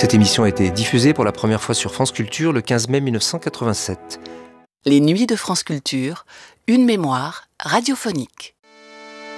Cette émission a été diffusée pour la première fois sur France Culture le 15 mai 1987. Les Nuits de France Culture, une mémoire radiophonique.